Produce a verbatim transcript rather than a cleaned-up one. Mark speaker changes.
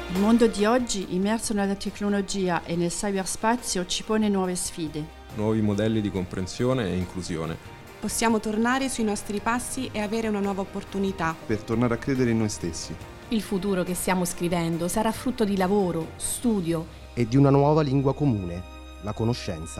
Speaker 1: Il mondo di oggi, immerso nella tecnologia e nel cyberspazio, ci pone nuove sfide.
Speaker 2: Nuovi modelli di comprensione e inclusione.
Speaker 3: Possiamo tornare sui nostri passi e avere una nuova opportunità.
Speaker 4: Per tornare a credere in noi stessi.
Speaker 5: Il futuro che stiamo scrivendo sarà frutto di lavoro, studio
Speaker 6: e di una nuova lingua comune, la conoscenza.